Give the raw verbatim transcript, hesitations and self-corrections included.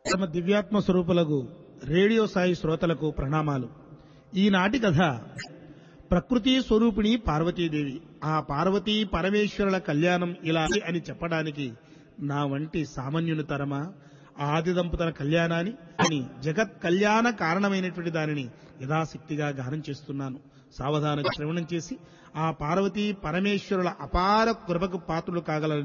తమ దివ్యాత్మ స్వరూపులకు రేడియో సాయి శ్రోతలకు ప్రణామాలు. ఈనాటి కథ ప్రకృతి స్వరూపిణి పార్వతీదేవి. ఆ పార్వతీ పరమేశ్వరుల కళ్యాణం ఇలా అని చెప్పడానికి నా వంటి సామాన్యుని తరమా? ఆది దంపతుల కళ్యాణాన్ని అని జగత్ కళ్యాణ కారణమైనటువంటి దానిని యథాశక్తిగా గానం చేస్తున్నాను. సావధాన శ్రవణం చేసి ఆ పార్వతీ పరమేశ్వరుల అపార కృపకు పాత్రులు కాగల